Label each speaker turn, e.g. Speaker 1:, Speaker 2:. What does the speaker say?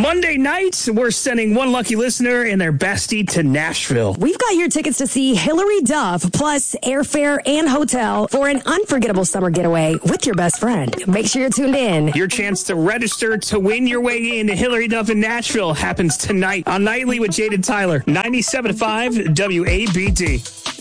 Speaker 1: Monday night, we're sending one lucky listener and their bestie to Nashville.
Speaker 2: We've got your tickets to see Hilary Duff, plus airfare and hotel for an unforgettable summer getaway with your best friend. Make sure you're tuned in.
Speaker 1: Your chance to register to win your way into Hilary Duff in Nashville happens tonight on Nightly with Jade and Tyler. 97.5 WABD.